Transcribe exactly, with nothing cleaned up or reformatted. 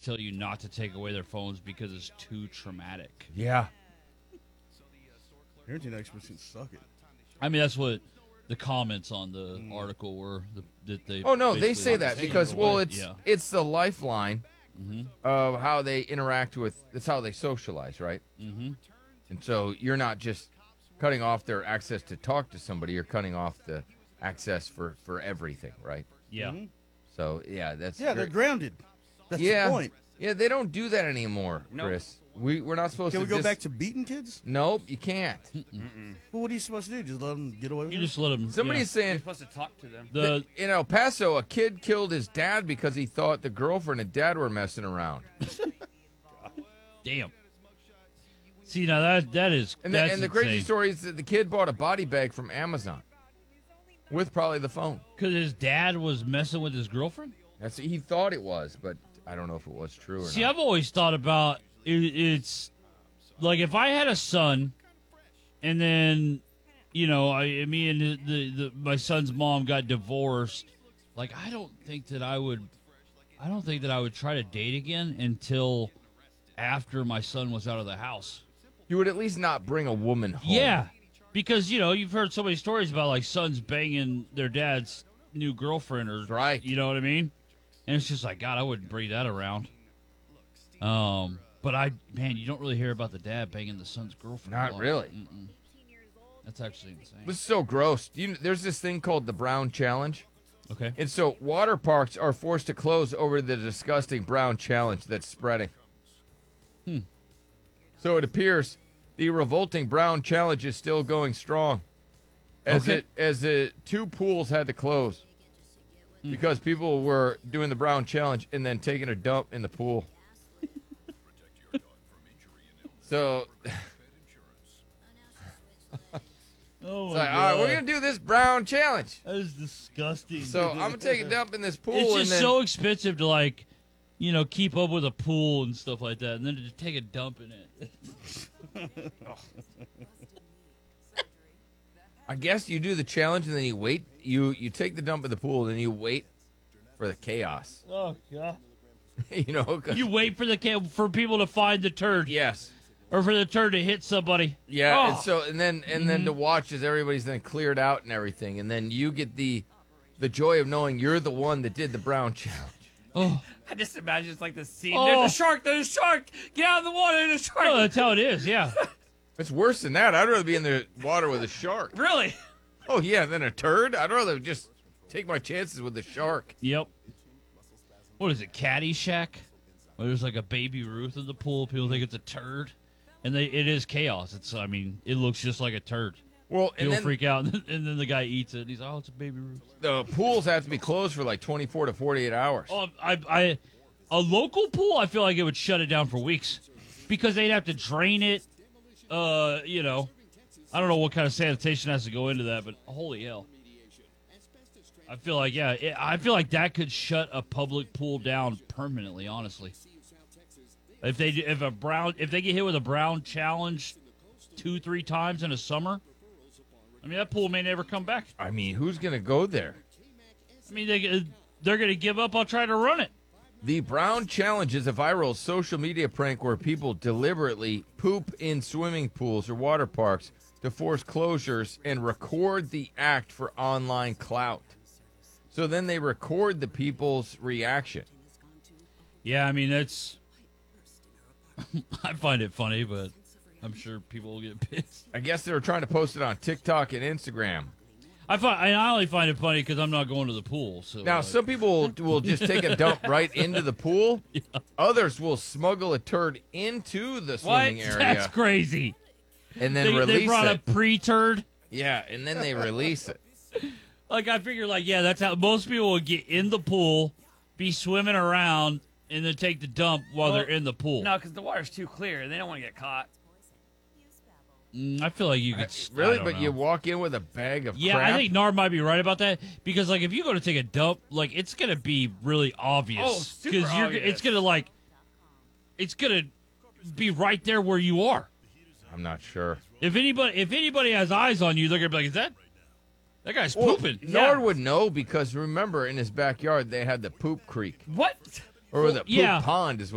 tell you not to take away their phones because it's too traumatic. Yeah. Parenting experts can suck it. I mean, that's what the comments on the mm. article were. The, that they oh, no, they say that because, well, it's yeah. it's the lifeline mm-hmm. of how they interact with, that's how they socialize, right? Mm-hmm. And so you're not just cutting off their access to talk to somebody, you're cutting off the access for, for everything, right? Yeah. Mm-hmm. So, yeah, that's... Yeah, great. they're grounded. That's yeah. the point. Yeah, they don't do that anymore, nope. Chris. We, we're not supposed Can to... Can we go dis- back to beating kids? Nope, you can't. Mm-mm. Well, what are you supposed to do? Just let them get away with you it? You just let them... Somebody's yeah. saying... You're supposed to talk to them. The, in El Paso, a kid killed his dad because he thought the girlfriend and dad were messing around. Damn. See, now that that is And the, that's and the crazy insane. story is that the kid bought a body bag from Amazon with probably the phone. Because his dad was messing with his girlfriend? That's he thought it was, but I don't know if it was true or See, not. I've always thought about it, it's like if I had a son and then, you know, I me and the, the, the my son's mom got divorced, like I don't think that I would I don't think that I would try to date again until after my son was out of the house. You would at least not bring a woman home. Yeah, because, you know, you've heard so many stories about, like, sons banging their dad's new girlfriend or, right. you know what I mean? And it's just like, God, I wouldn't bring that around. Um, But, I, man, you don't really hear about the dad banging the son's girlfriend. Not really. Mm-mm. That's actually insane. This is so gross. You, there's this thing called the Brown Challenge. Okay. And so water parks are forced to close over the disgusting Brown Challenge that's spreading. Hmm. So it appears the revolting Brown Challenge is still going strong, as okay. it as the two pools had to close hmm. because people were doing the Brown Challenge and then taking a dump in the pool. so, oh it's my like, God. all right, we're gonna do this Brown Challenge. That is disgusting. So I'm gonna take a dump in this pool. It's just and then, so expensive to, like, you know, keep up with a pool and stuff like that, and then to take a dump in it. I guess you do the challenge and then you wait. You you take the dump in the pool and then you wait for the chaos. Oh God! you know, you wait for the ca- for people to find the turd. Yes. Or for the turd to hit somebody. Yeah. Oh. And so and then and mm-hmm. then to watch as everybody's then cleared out and everything, and then you get the the joy of knowing you're the one that did the Brown Challenge. Oh. I just imagine it's like the scene. Oh. There's a shark. There's a shark. Get out of the water. There's a shark. Oh, that's how it is. Yeah. It's worse than that. I'd rather be in the water with a shark. Really? Oh yeah, than a turd. I'd rather just take my chances with the shark. Yep. What is it, Caddyshack? Where there's like a baby Ruth in the pool. People think it's a turd, and they it is chaos. It's I mean it looks just like a turd. Well, and People then, freak out, and then, and then the guy eats it. And he's like, oh, it's a baby Ruth. The pools have to be closed for like twenty-four to forty-eight hours. Oh, I, I, a local pool, I feel like it would shut it down for weeks because they'd have to drain it. Uh, you know, I don't know what kind of sanitation has to go into that, but holy hell. I feel like, yeah, it, I feel like that could shut a public pool down permanently, honestly. If they, if a brown, if they get hit with a Brown Challenge two, three times in a summer, I mean, that pool may never come back. I mean, who's going to go there? I mean, they, they're going to give up on trying to run it. The Brown Challenge is a viral social media prank where people deliberately poop in swimming pools or water parks to force closures and record the act for online clout. So then they record the people's reaction. Yeah, I mean, that's... I find it funny, but I'm sure people will get pissed. I guess they were trying to post it on TikTok and Instagram. I find I only find it funny because I'm not going to the pool. So now, like, some people will, will just take a dump right into the pool. Yeah. Others will smuggle a turd into the swimming what? area. That's crazy. And then they, release they brought it. a pre-turd. Yeah, and then they release it. Like, I figure, like, yeah, that's how most people would get in the pool, be swimming around, and then take the dump while Well, they're in the pool. No, because the water's too clear. and They don't want to get caught. Mm, I feel like you could... I, really? I don't But know. you walk in with a bag of Yeah, crap? I think Nard might be right about that because, like, if you go to take a dump, like, it's gonna be really obvious. Oh, super you're, obvious. It's gonna like, it's gonna be right there where you are. I'm not sure. If anybody, if anybody has eyes on you, they're gonna be like, "Is that that guy's Well, pooping?" Nard would know because remember in his backyard they had the poop creek What? or the poop yeah. pond is